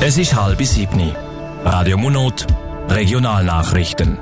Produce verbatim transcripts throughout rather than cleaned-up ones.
Es ist halb sieben. Radio Munot, Regionalnachrichten.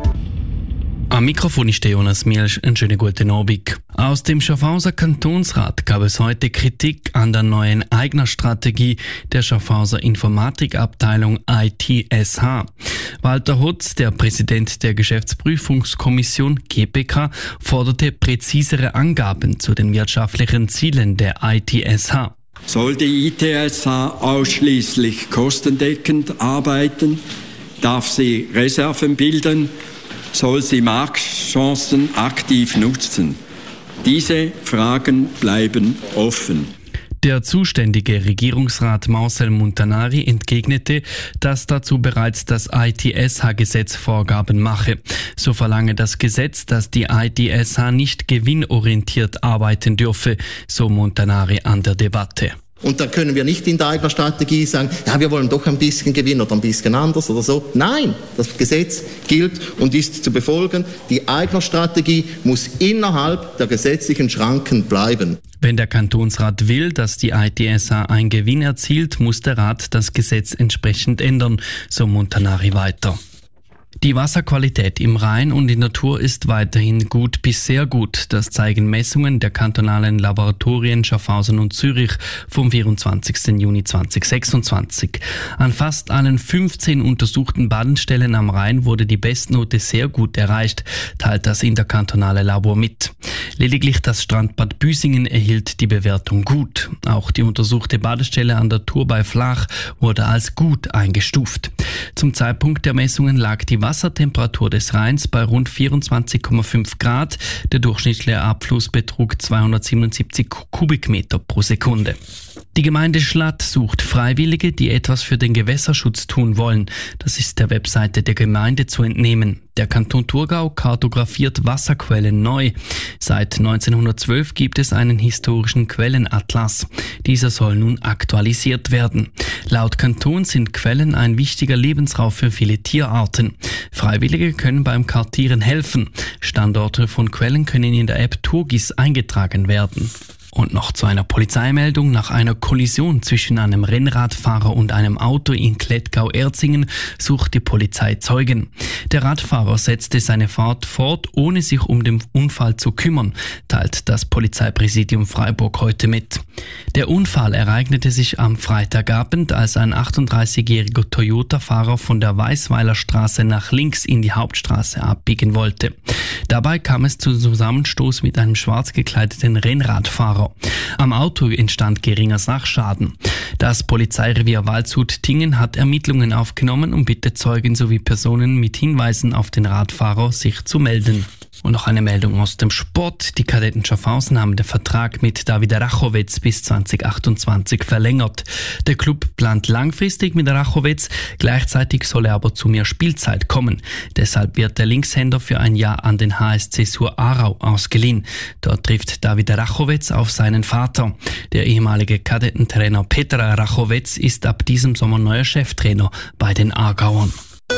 Am Mikrofon ist Jonas Mielsch. Einen schönen guten Abend. Aus dem Schaffhauser Kantonsrat gab es heute Kritik an der neuen Eignerstrategie der Schaffhauser Informatikabteilung I T S H. Walter Hotz, der Präsident der Geschäftsprüfungskommission G P K, forderte präzisere Angaben zu den wirtschaftlichen Zielen der I T S H. Soll die I T S H ausschließlich kostendeckend arbeiten? Darf sie Reserven bilden? Soll sie Marktchancen aktiv nutzen? Diese Fragen bleiben offen. Der zuständige Regierungsrat Marcel Montanari entgegnete, dass dazu bereits das I T S H-Gesetz Vorgaben mache. So verlange das Gesetz, dass die I T S H nicht gewinnorientiert arbeiten dürfe, so Montanari an der Debatte. Und da können wir nicht in der Eignerstrategie sagen, ja, wir wollen doch ein bisschen gewinnen oder ein bisschen anders oder so. Nein, das Gesetz gilt und ist zu befolgen. Die Eignerstrategie muss innerhalb der gesetzlichen Schranken bleiben. Wenn der Kantonsrat will, dass die I T S H einen Gewinn erzielt, muss der Rat das Gesetz entsprechend ändern, so Montanari weiter. Die Wasserqualität im Rhein und in der Thur ist weiterhin gut bis sehr gut. Das zeigen Messungen der kantonalen Laboratorien Schaffhausen und Zürich vom vierundzwanzigsten Juni zweitausendsechsundzwanzig. An fast allen fünfzehn untersuchten Badestellen am Rhein wurde die Bestnote sehr gut erreicht, teilt das interkantonale Labor mit. Lediglich das Strandbad Büsingen erhielt die Bewertung gut. Auch die untersuchte Badestelle an der Thur bei Flach wurde als gut eingestuft. Zum Zeitpunkt der Messungen lag die Wassertemperatur des Rheins bei rund vierundzwanzig Komma fünf Grad. Der durchschnittliche Abfluss betrug zweihundertsiebenundsiebzig Kubikmeter pro Sekunde. Die Gemeinde Schlatt sucht Freiwillige, die etwas für den Gewässerschutz tun wollen. Das ist der Webseite der Gemeinde zu entnehmen. Der Kanton Thurgau kartografiert Wasserquellen neu. Seit neunzehnhundertzwölf gibt es einen historischen Quellenatlas. Dieser soll nun aktualisiert werden. Laut Kanton sind Quellen ein wichtiger Lebensraum für viele Tierarten. Freiwillige können beim Kartieren helfen. Standorte von Quellen können in der App Turgis eingetragen werden. Und noch zu einer Polizeimeldung. Nach einer Kollision zwischen einem Rennradfahrer und einem Auto in Klettgau-Erzingen sucht die Polizei Zeugen. Der Radfahrer setzte seine Fahrt fort, ohne sich um den Unfall zu kümmern, teilt das Polizeipräsidium Freiburg heute mit. Der Unfall ereignete sich am Freitagabend, als ein achtunddreißigjähriger Toyota-Fahrer von der Weißweiler Straße nach links in die Hauptstraße abbiegen wollte. Dabei kam es zum Zusammenstoß mit einem schwarz gekleideten Rennradfahrer. Am Auto entstand geringer Sachschaden. Das Polizeirevier Waldshut-Tingen hat Ermittlungen aufgenommen und bittet Zeugen sowie Personen mit Hinweisen auf den Radfahrer, sich zu melden. Und noch eine Meldung aus dem Sport. Die Kadetten Schaffhausen haben den Vertrag mit David Rachowitz bis zweitausendachtundzwanzig verlängert. Der Club plant langfristig mit Rachowitz, gleichzeitig soll er aber zu mehr Spielzeit kommen. Deshalb wird der Linkshänder für ein Jahr an den H S C Sur Aarau ausgeliehen. Dort trifft David Rachowitz auf seinen Vater. Der ehemalige Kadettentrainer Peter Rachowitz ist ab diesem Sommer neuer Cheftrainer bei den Aargauern.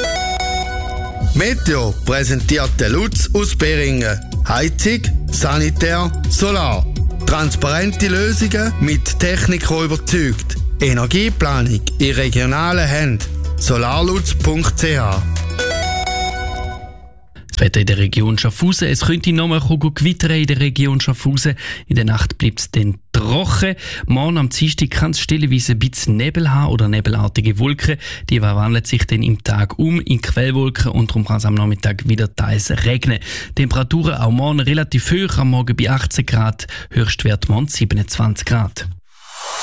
Meteo präsentiert der Lutz aus Beringen. Heizung, Sanitär, Solar. Transparente Lösungen mit Technik, die überzeugt. Energieplanung in regionalen Händen. solarlutz punkt c h. Das Wetter in der Region Schaffhausen. Es könnte noch mal gewittern in der Region Schaffhausen. In der Nacht bleibt es dann trocken. Morgen am Dienstag kann es stellenweise ein bisschen Nebel haben oder nebelartige Wolken. Die verwandeln sich dann im Tag um in Quellwolken und darum kann es am Nachmittag wieder teils regnen. Temperaturen auch morgen relativ hoch, am Morgen bei achtzehn Grad, Höchstwert morgen siebenundzwanzig Grad.